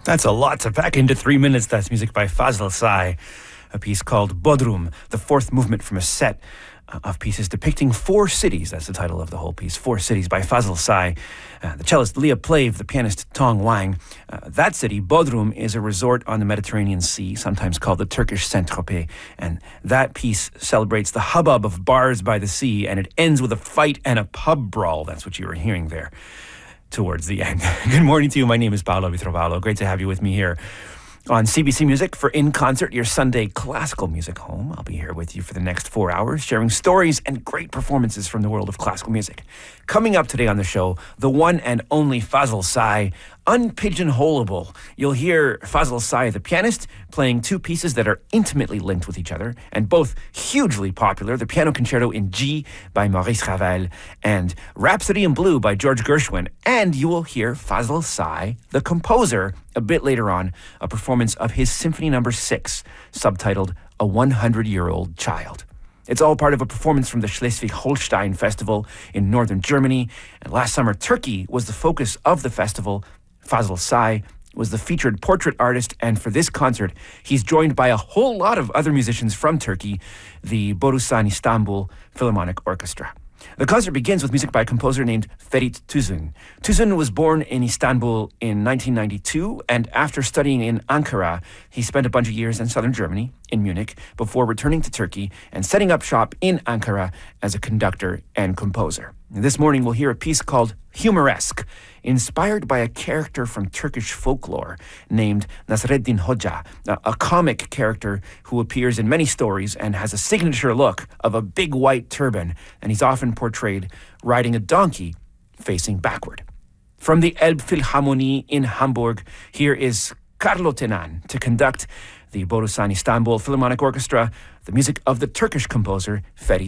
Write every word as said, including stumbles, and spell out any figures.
That's a lot to pack into three minutes. That's music by Fazl Say, a piece called Bodrum, the fourth movement from a set of pieces depicting four cities. That's the title of the whole piece, Four Cities by Fazl Say. Uh, the cellist Leah Plave, the pianist Tong Wang. Uh, that city, Bodrum, is a resort on the Mediterranean Sea, sometimes called the Turkish Saint-Tropez. And that piece celebrates the hubbub of bars by the sea, and it ends with a fight and a pub brawl. That's what you were hearing there towards the end. Good morning to you. My name is Paolo Vitrovalo. Great to have you with me here on C B C Music for In Concert, your Sunday classical music home. I'll be here with you for the next four hours, sharing stories and great performances from the world of classical music. Coming up today on the show, the one and only Fazl Say, unpigeonholable. You'll hear Fazl Say, the pianist, playing two pieces that are intimately linked with each other and both hugely popular, the Piano Concerto in G by Maurice Ravel and Rhapsody in Blue by George Gershwin. And you will hear Fazl Say, the composer, a bit later on, a performance of his Symphony Number six, subtitled A one hundred year old Child. It's all part of a performance from the Schleswig-Holstein Festival in northern Germany. And last summer, Turkey was the focus of the festival. Fazl Say was the featured portrait artist, and for this concert, he's joined by a whole lot of other musicians from Turkey, the Borusan Istanbul Philharmonic Orchestra. The concert begins with music by a composer named Ferit Tuzun. Tuzun was born in Istanbul in nineteen ninety-two, and after studying in Ankara, he spent a bunch of years in southern Germany, in Munich, before returning to Turkey and setting up shop in Ankara as a conductor and composer. And this morning, we'll hear a piece called Humoresque, inspired by a character from Turkish folklore named Nasreddin Hoca, a comic character who appears in many stories and has a signature look of a big white turban, and he's often portrayed riding a donkey facing backward. From the Elbphilharmonie in Hamburg, here is Carlo Tenan to conduct the Borusan Istanbul Philharmonic Orchestra, the music of the Turkish composer Ferit